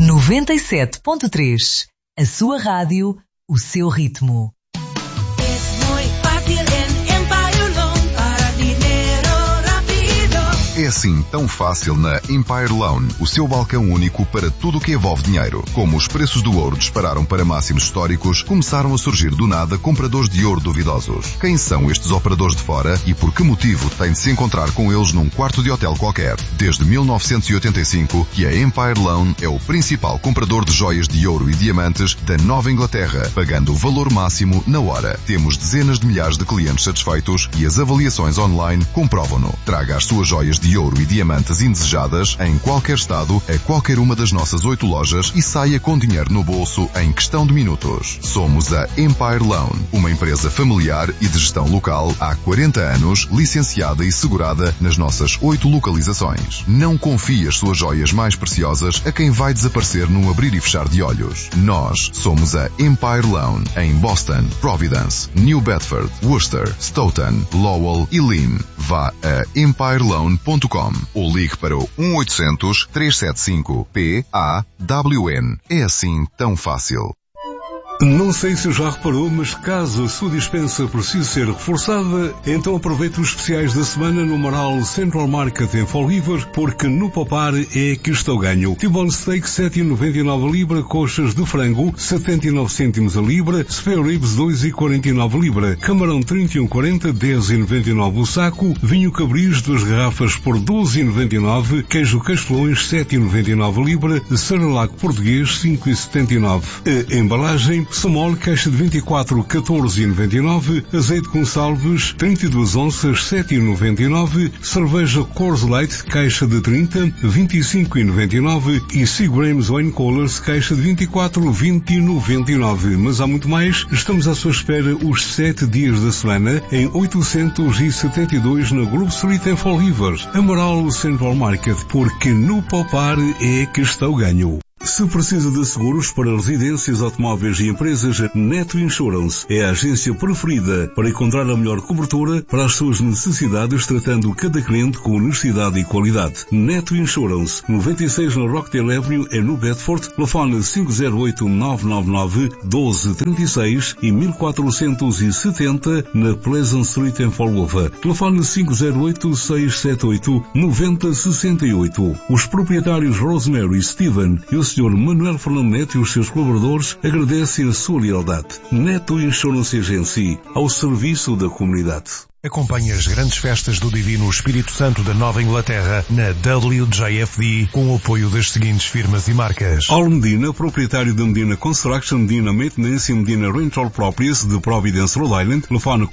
97.3. A sua rádio, o seu ritmo. É assim tão fácil na Empire Loan, o seu balcão único para tudo o que envolve dinheiro. Como os preços do ouro dispararam para máximos históricos, começaram a surgir do nada compradores de ouro duvidosos. Quem são estes operadores de fora e por que motivo tem de se encontrar com eles num quarto de hotel qualquer? Desde 1985 que a Empire Loan é o principal comprador de joias de ouro e diamantes da Nova Inglaterra, pagando o valor máximo na hora. Temos dezenas de milhares de clientes satisfeitos e as avaliações online comprovam-no. Traga as suas joias de ouro e diamantes indesejadas em qualquer estado, a qualquer uma das nossas 8 lojas e saia com dinheiro no bolso em questão de minutos. Somos a Empire Loan, uma empresa familiar e de gestão local há 40 anos, licenciada e segurada nas nossas 8 localizações. Não confie as suas joias mais preciosas a quem vai desaparecer num abrir e fechar de olhos. Nós somos a Empire Loan em Boston, Providence, New Bedford, Worcester, Stoughton, Lowell e Lynn. Vá a empireloan.com ou ligue para o 1-800-375-PAWN. É assim tão fácil. Não sei se já reparou, mas caso a sua dispensa precise ser reforçada, então aproveite os especiais da semana no Amaral Central Market em Fall River, porque no Poupar é que está o ganho. T-bone steak 7,99 a libra, coxas de frango 79 cêntimos a libra, spare ribs 2,49 a libra, camarão 31,40, 10,99 o saco, vinho Cabris 2 garrafas por 12,99, queijo Castelões 7,99 a libra, Cerelac português 5,79. A embalagem Samol, caixa de 24, 14,99. Azeite Gonçalves, 32 onças, 7,99. Cerveja Coors Light, caixa de 30, 25,99. E Seagram's Wine Coolers, caixa de 24, 20,99. Mas há muito mais. Estamos à sua espera os 7 dias da semana em 872 na Grove Street em Fall River. Amaral Central Market, porque no Poupar é que está o ganho. Se precisa de seguros para residências, automóveis e empresas, Neto Insurance é a agência preferida para encontrar a melhor cobertura para as suas necessidades, tratando cada cliente com honestidade e qualidade. Neto Insurance, 96 na Rockdale Avenue, em New Bedford, telefone 508-999-1236 e 1470 na Pleasant Street em Fall River. Telefone 508-678-9068. Os proprietários Rosemary e Steven e o Sr. Manuel Fernando Neto e os seus colaboradores agradecem a sua lealdade. Neto Insurance Agency, ao serviço da comunidade. Acompanhe as grandes festas do Divino Espírito Santo da Nova Inglaterra na WJFD com o apoio das seguintes firmas e marcas. Al Medina, proprietário da Medina Construction, Medina Maintenance e Medina Rental Properties de Providence, Rhode Island, telefone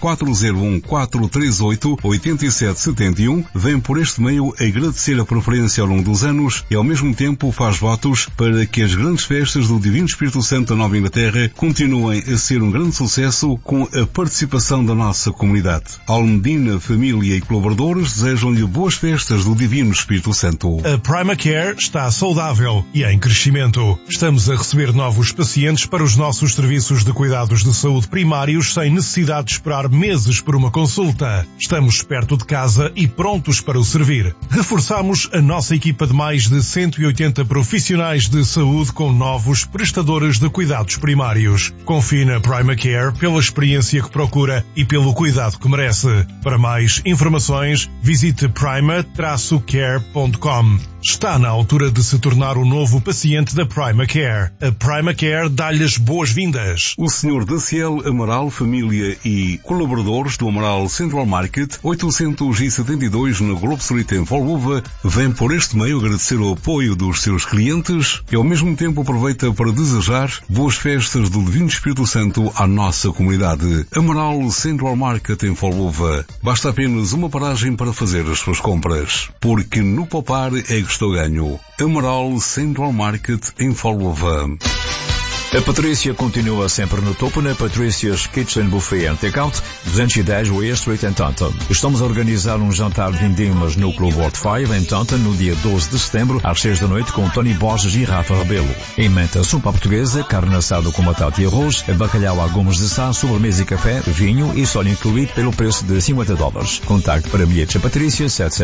401-438-8771, vem por este meio agradecer a preferência ao longo dos anos e ao mesmo tempo faz votos para que as grandes festas do Divino Espírito Santo da Nova Inglaterra continuem a ser um grande sucesso com a participação da nossa comunidade. Medina, família e colaboradores desejam-lhe boas festas do Divino Espírito Santo. A PrimaCare está saudável e em crescimento. Estamos a receber novos pacientes para os nossos serviços de cuidados de saúde primários sem necessidade de esperar meses por uma consulta. Estamos perto de casa e prontos para o servir. Reforçamos a nossa equipa de mais de 180 profissionais de saúde com novos prestadores de cuidados primários. Confie na PrimaCare pela experiência que procura e pelo cuidado que merece. Para mais informações, visite prima-care.com. Está na altura de se tornar o novo paciente da PrimaCare. A PrimaCare dá-lhe as boas-vindas. O Sr. Daciel Amaral, família e colaboradores do Amaral Central Market, 872 na Grove Street em Fall River, vem por este meio agradecer o apoio dos seus clientes e ao mesmo tempo aproveita para desejar boas festas do Divino Espírito Santo à nossa comunidade. Amaral Central Market em Fall River. Basta apenas uma paragem para fazer as suas compras, porque no Poupar é que estou ganho. Amaral Central Market em Fall River. A Patrícia continua sempre no topo na Patricia's Kitchen Buffet and Takeout, 210 Weir Street em Taunton. Estamos a organizar um jantar de vindimas no Club World 5 em Taunton no dia 12 de setembro às 6 da noite com Tony Borges e Rafa Rebelo. Em menta, sopa portuguesa, carne assada com batata e arroz, bacalhau a gomos de sá, sobremesa e café, vinho e sol incluído pelo preço de $50. Contacte para bilhetes a Patrícia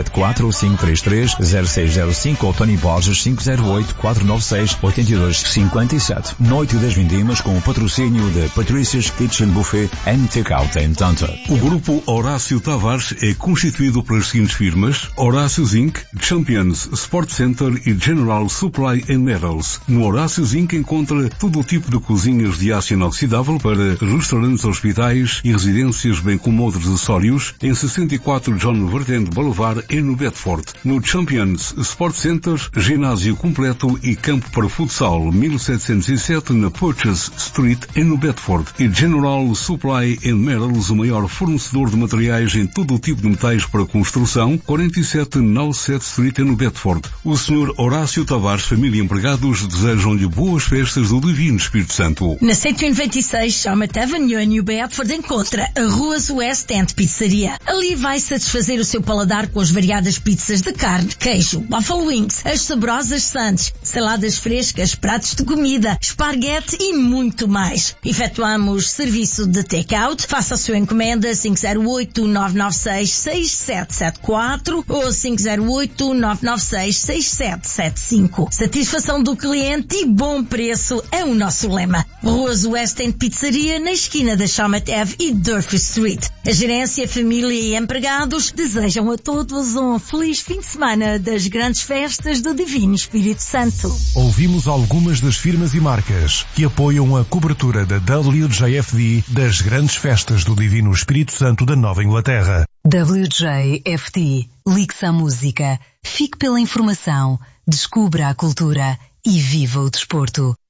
774-533-0605 ou Tony Borges 508-496-8257. Noite das vindimas com o patrocínio da Patricia's Kitchen Buffet and Takeout em Taunton. O grupo Horácio Tavares é constituído pelas seguintes firmas: Horácios Inc., Champions Sport Center e General Supply and Metals. No Horácios Inc. encontra todo o tipo de cozinhas de aço inoxidável para restaurantes, hospitais e residências, bem como outros acessórios, em 64 John Verdant Boulevard e no Bedford. No Champions Sport Center, ginásio completo e campo para futsal, 1707 na Purchase Street em no Bedford. E General Supply and Metals, o maior fornecedor de materiais em todo o tipo de metais para construção, 47 Knowlset Street em no Bedford. O Sr. Horácio Tavares, família e empregados desejam-lhe boas festas do Divino Espírito Santo. Na 126 Chalmette Avenue em New Bedford encontra a Ruas West End Pizzaria. Ali vai satisfazer o seu paladar com as variadas pizzas de carne, queijo, buffalo wings, as saborosas sandes, saladas frescas, pratos de comida, esparguete e muito mais. Efetuamos serviço de take-out. Faça a sua encomenda 508-996-6774 ou 508-996-6775. Satisfação do cliente e bom preço é o nosso lema. Ruas West End Pizzaria, na esquina da Chalmette Ave e Durfee Street. A gerência, família e empregados desejam a todos um feliz fim de semana das grandes festas do Divino Espírito Santo. Ouvimos algumas das firmas e marcas que apoiam a cobertura da WJFD das grandes festas do Divino Espírito Santo da Nova Inglaterra. WJFD. Ligue-se à música. Fique pela informação. Descubra a cultura e viva o desporto.